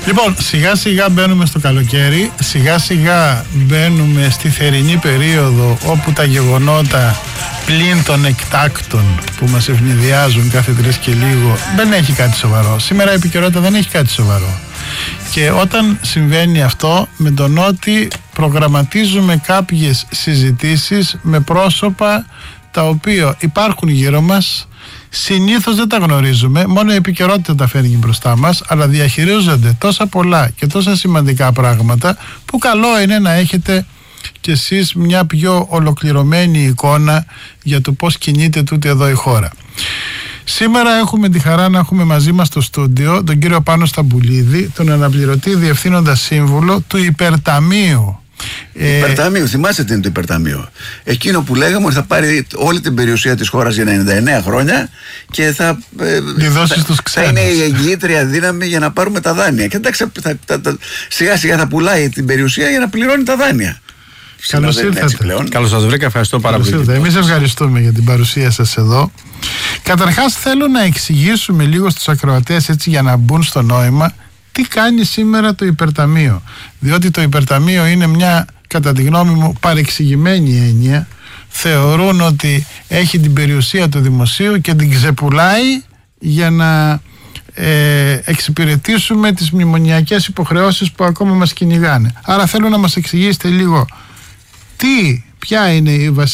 Λοιπόν, σιγά σιγά μπαίνουμε στο καλοκαίρι, σιγά σιγά μπαίνουμε στη θερινή περίοδο όπου τα γεγονότα πλην των εκτάκτων που μας ευνηδιάζουν κάθε 3 και λίγο δεν έχει κάτι σοβαρό. Σήμερα η επικαιρότητα δεν έχει κάτι σοβαρό. Και όταν συμβαίνει αυτό, με τον ότι προγραμματίζουμε κάποιες συζητήσεις με πρόσωπα τα οποία υπάρχουν γύρω μας, συνήθως δεν τα γνωρίζουμε, μόνο η επικαιρότητα τα φέρνει μπροστά μας, αλλά διαχειρίζονται τόσα πολλά και τόσα σημαντικά πράγματα που καλό είναι να έχετε κι εσείς μια πιο ολοκληρωμένη εικόνα για το πώς κινείται τούτη εδώ η χώρα. Σήμερα έχουμε τη χαρά να έχουμε μαζί μας στο στούντιο τον κύριο Πάνο Σταμπουλίδη, τον αναπληρωτή διευθύνοντα σύμβουλο του Υπερταμείου. Υπερταμείο, θυμάστε τι είναι το Υπερταμείο? Εκείνο που λέγαμε ότι θα πάρει όλη την περιουσία της χώρας για 99 χρόνια και θα είναι η εγγυήτρια δύναμη για να πάρουμε τα δάνεια. Και εντάξει, σιγά σιγά θα πουλάει την περιουσία για να πληρώνει τα δάνεια. Καλώς ήρθατε. Καλώς σας βρήκα, ευχαριστώ πάρα πολύ. Εμείς ευχαριστούμε για την παρουσία σας εδώ. Καταρχάς θέλω να εξηγήσουμε λίγο στους ακροατές, έτσι για να μπουν στο νόημα, τι κάνει σήμερα το Υπερταμείο. Διότι το Υπερταμείο είναι μια, κατά τη γνώμη μου, παρεξηγημένη έννοια. Θεωρούν ότι έχει την περιουσία του δημοσίου και την ξεπουλάει για να εξυπηρετήσουμε τις μνημονιακές υποχρεώσεις που ακόμα μας κυνηγάνε. Άρα θέλω να μας εξηγήσετε λίγο ποια είναι η βασική